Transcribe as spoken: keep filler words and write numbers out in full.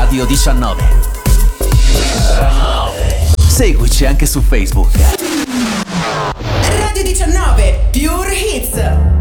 Radio diciannove. Seguici anche su Facebook. Radio diciannove Pure Hits.